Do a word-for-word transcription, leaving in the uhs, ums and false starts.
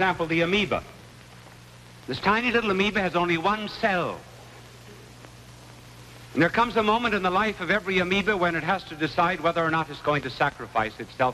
example, the amoeba. This tiny little amoeba has only one cell. And there comes a moment in the life of every amoeba when it has to decide whether or not it's going to sacrifice itself